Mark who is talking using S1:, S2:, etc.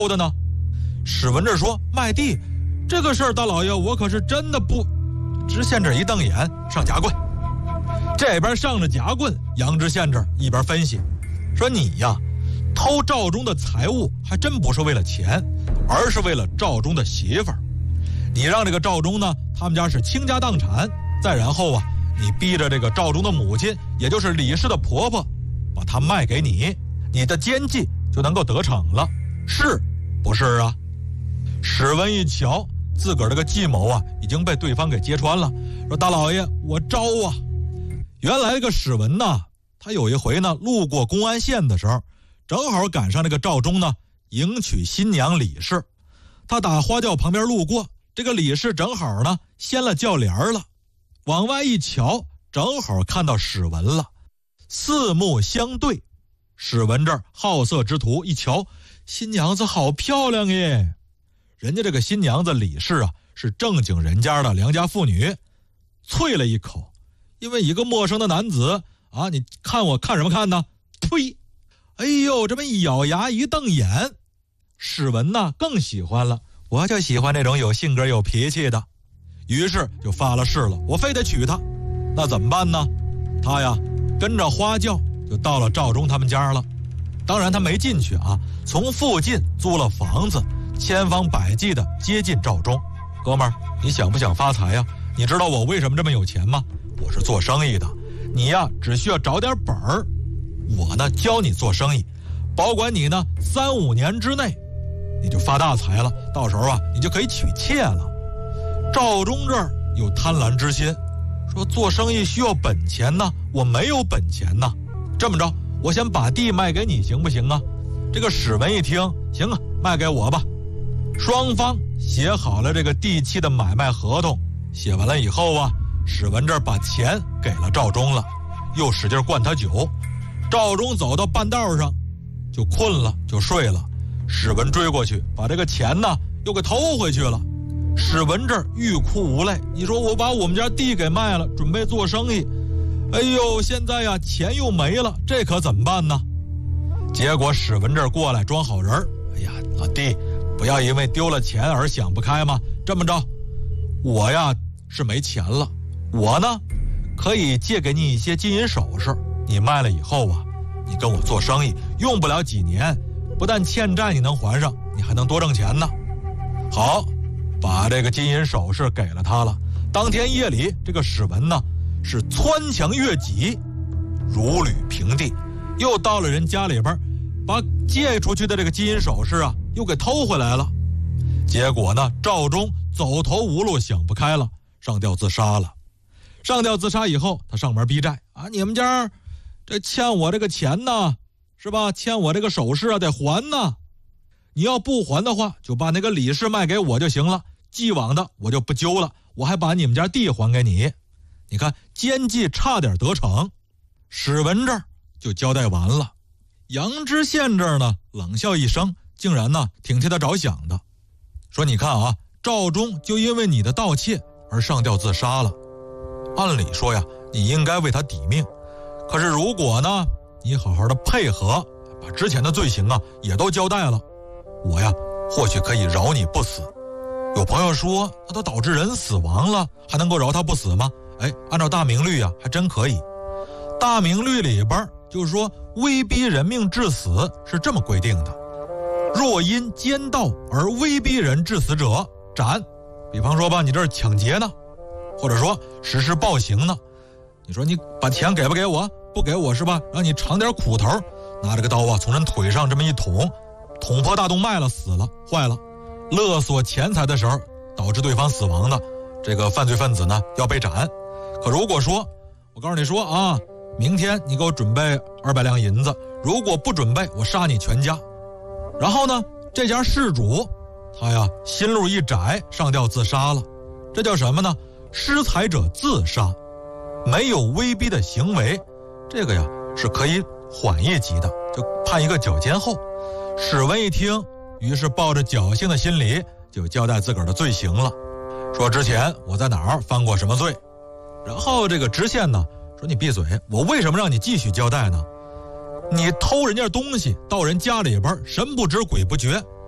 S1: 的呢？史文志说：“卖地这个事儿，大老爷我可是真的不。”知县这一瞪眼，上夹棍。这边上着夹棍，杨知县这一边分析说：“你呀，偷赵忠的财物还真不是为了钱，而是为了赵忠的媳妇儿。你让这个赵忠呢，他们家是倾家荡产，再然后啊，你逼着这个赵忠的母亲，也就是李氏的婆婆，把她卖给你，你的奸计就能够得逞了，是不是啊？”史文一瞧，自个儿这个计谋啊，已经被对方给揭穿了，说：“大老爷，我招啊！”原来这个史文呢，他有一回呢，路过公安县的时候，正好赶上这个赵忠呢迎娶新娘李氏，他打花轿旁边路过，这个李氏正好呢掀了轿帘了，往外一瞧，正好看到史文了，四目相对。史文这儿好色之徒一瞧，新娘子好漂亮耶！人家这个新娘子李氏啊，是正经人家的良家妇女，啐了一口，因为一个陌生的男子啊，你看我看什么看呢？呸！哎呦，这么一咬牙一瞪眼，史文呢更喜欢了，我就喜欢这种有性格有脾气的，于是就发了誓了，我非得娶她。那怎么办呢？他呀跟着花轿就到了赵忠他们家了。当然他没进去啊，从附近租了房子，千方百计的接近赵忠。哥们儿，你想不想发财呀？你知道我为什么这么有钱吗？我是做生意的，你呀只需要找点本儿，我呢教你做生意，保管你呢3-5年之内你就发大财了，到时候啊你就可以娶妾了。赵忠这儿有贪婪之心，说做生意需要本钱呢，我没有本钱呢，这么着我先把地卖给你行不行啊？这个史文一听，行啊，卖给我吧。双方写好了这个地契的买卖合同，写完了以后啊，史文这儿把钱给了赵忠了，又使劲灌他酒。赵忠走到半道上就困了，就睡了。史文追过去，把这个钱呢又给偷回去了。史文这儿欲哭无泪，你说我把我们家地给卖了，准备做生意，哎呦，现在呀钱又没了，这可怎么办呢？结果史文这儿过来装好人，哎呀，老弟，不要因为丢了钱而想不开嘛。这么着，我呀是没钱了，我呢可以借给你一些金银首饰，你卖了以后啊，你跟我做生意，用不了几年，不但欠债你能还上，你还能多挣钱呢。好，把这个金银首饰给了他了。当天夜里，这个史文呢是蹿墙越脊，如履平地，又到了人家里边，把借出去的这个金银首饰啊又给偷回来了。结果呢，赵忠走投无路，想不开了，上吊自杀了。上吊自杀以后，他上门逼债啊，你们家这欠我这个钱呢，是吧？欠我这个首饰啊得还呢，你要不还的话，就把那个李氏卖给我就行了，既往的我就不揪了，我还把你们家地还给你。你看奸计差点得逞。史文这儿就交代完了。杨知县这儿呢冷笑一声，竟然呢挺替他着想的，说你看啊，赵忠就因为你的盗窃而上吊自杀了，按理说呀你应该为他抵命，可是如果呢你好好的配合，把之前的罪行啊也都交代了，我呀或许可以饶你不死。有朋友说那都导致人死亡了，还能够饶他不死吗？哎，按照大明律啊还真可以。大明律里边就是说威逼人命致死是这么规定的，若因奸盗而威逼人致死者斩。比方说吧，你这儿抢劫呢，或者说实施暴行呢，你说你把钱给不给我？不给我是吧，让你尝点苦头，拿这个刀啊从人腿上这么一捅，捅破大动脉了，死了，坏了。勒索钱财的时候导致对方死亡的这个犯罪分子呢要被斩。可如果说我告诉你说啊，明天你给我准备200两银子，如果不准备我杀你全家。然后呢这家事主他呀心路一窄，上吊自杀了。这叫什么呢？施财者自杀，没有威逼的行为，这个呀是可以缓一级的，就判一个绞监后。史文一听，于是抱着侥幸的心理就交代自个儿的罪行了，说之前我在哪儿犯过什么罪。然后这个知县呢说你闭嘴，我为什么让你继续交代呢？你偷人家东西到人家里边，神不知鬼不觉，